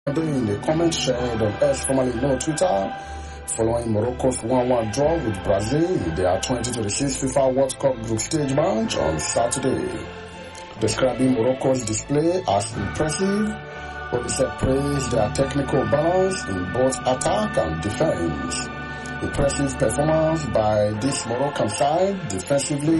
In the comment shared on X, formerly known Twitter, following Morocco's 1-1 draw with Brazil in their 2026 FIFA World Cup group stage match on Saturday. Describing Morocco's display as impressive, Olise praised their technical balance in both attack and defense. Impressive performance by this Moroccan side defensively